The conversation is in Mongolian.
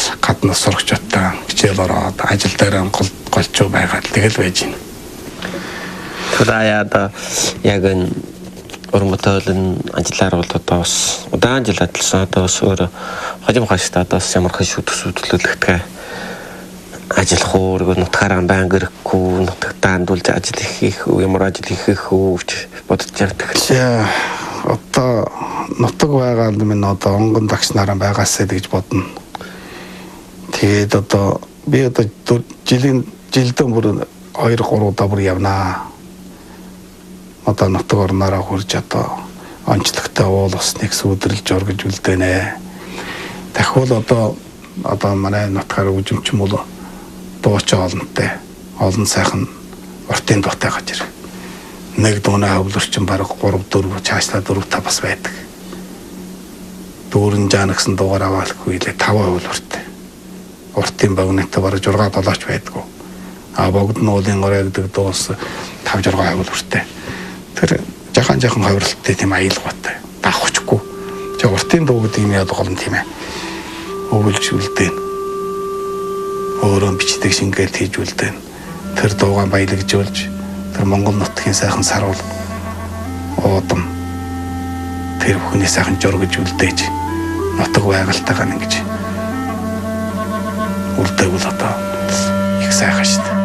гадна сурагчтай хичээл ороод ажил дээр голчоо байгаад тэгэл байж байна. Тураяада яг энэ урмтолын ажиллаар бол одоо бас удаан жил ажилласан одоо бас өөр хожим хаштай одоо ямар хөшөөдлөлтгөө ажиллах уу нутгаараа баян гэрхгүй нутагтаа хандуулж ажил хийх ямар ажил хийх үү гэж бодож ярьдаг. Одоо нутаг байгаа юм одоо онгон дагч нараа байгаасаа гэж бодно. Тэгээд одоо би одоо жилдээ бүр 2-3 удаа бүр явнаа. Одоо нутаг орнороо хурж одоо онцлогтой уул усныг сүудэрэлж оргиж үлдээнэ. Дахиад одоо манай нутгаар үжимч мөл дууч олонтой олон сайхан уртын дуутай гаж ир. Нэг дуунаа хөвлөрчин бараг 3-4 цаашлаа 4-5 бас байдаг. Дүүрэн жаана гэсэн дуугаар аваалгүй лээ 5 хөвлөртэй. Уртын богноттой бараг 6-7 ч байдгүй. Богд нь уулын горой гэдэг дуус 5-6 хөвлөртэй. Тэр жахан хавралтай тийм аялгаатай. Давхчихгүй. Тэг уртын дуу гэдэг юм яд гол нь тийм ээ. Өвөлж үлдээн. Өөрөө бичдэг шингээл хийж үлдээн. Тэр дуугаа баялагжуулж тэр Монгол нутгийн сайхан саруул уудам тэр бүхний сайхан жургэж үлдээж нутаг байгальтайгаа ингэж үлдээгүүл одоо их сайхан шүү дээ.